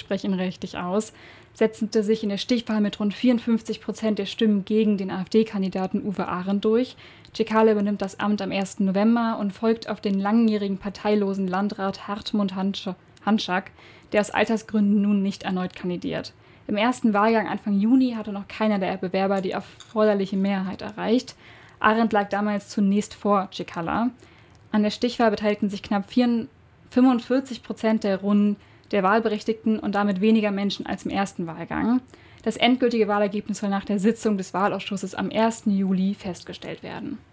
Mitspracherecht aus, setzte sich in der Stichwahl mit rund 54% der Stimmen gegen den AfD-Kandidaten Uwe Arendt durch. Cicala übernimmt das Amt am 1. November und folgt auf den langjährigen parteilosen Landrat Hartmut Hanschak, der aus Altersgründen nun nicht erneut kandidiert. Im ersten Wahlgang Anfang Juni hatte noch keiner der Bewerber die erforderliche Mehrheit erreicht. Arendt lag damals zunächst vor Cicala. An der Stichwahl beteiligten sich knapp 45% der Wahlberechtigten und damit weniger Menschen als im ersten Wahlgang. Das endgültige Wahlergebnis soll nach der Sitzung des Wahlausschusses am 1. Juli festgestellt werden.